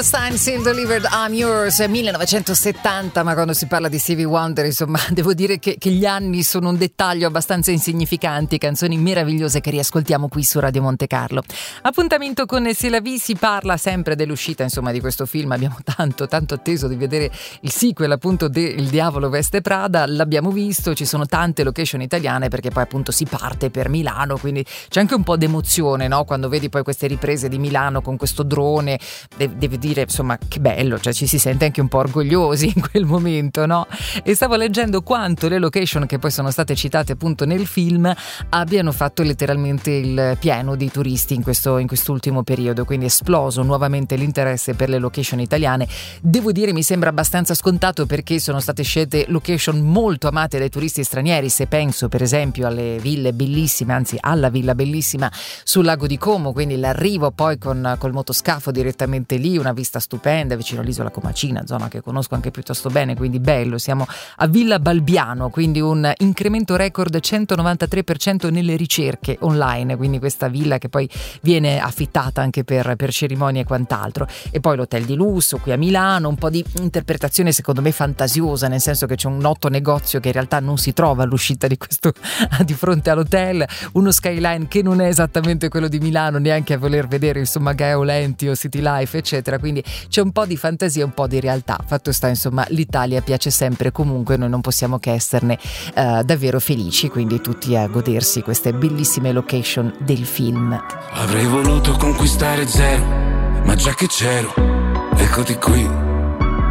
Sign Seal Delivered, I'm Yours, 1970, ma quando si parla di Stevie Wonder, insomma, devo dire che gli anni sono un dettaglio abbastanza insignificante, canzoni meravigliose che riascoltiamo qui su Radio Monte Carlo. Appuntamento con C'est la vie, si parla sempre dell'uscita, insomma, di questo film, abbiamo tanto atteso di vedere il sequel, appunto, de Il diavolo veste Prada, l'abbiamo visto, ci sono tante location italiane perché poi appunto si parte per Milano, quindi c'è anche un po' d'emozione, no? Quando vedi poi queste riprese di Milano con questo drone, devi dire, insomma, che bello, cioè ci si sente anche un po' orgogliosi in quel momento, no? E stavo leggendo quanto le location che poi sono state citate appunto nel film abbiano fatto letteralmente il pieno di turisti in quest'ultimo periodo, quindi è esploso nuovamente l'interesse per le location italiane. Devo dire, mi sembra abbastanza scontato perché sono state scelte location molto amate dai turisti stranieri, se penso per esempio alle ville bellissime, anzi alla villa bellissima sul lago di Como, quindi l'arrivo poi col motoscafo direttamente lì, una vista stupenda vicino all'isola Comacina, zona che conosco anche piuttosto bene, quindi bello. Siamo a Villa Balbiano, quindi un incremento record 193% nelle ricerche online, quindi questa villa che poi viene affittata anche per cerimonie e quant'altro. E poi l'hotel di lusso qui a Milano, un po' di interpretazione secondo me fantasiosa, nel senso che c'è un noto negozio che in realtà non si trova all'uscita di questo di fronte all'hotel, uno skyline che non è esattamente quello di Milano, neanche a voler vedere insomma Gaia Lenti o City Life eccetera, quindi c'è un po' di fantasia, un po' di realtà. Fatto sta, insomma, l'Italia piace sempre, comunque noi non possiamo che esserne davvero felici, quindi tutti a godersi queste bellissime location del film. Avrei voluto conquistare zero, ma già che c'ero, eccoti qui.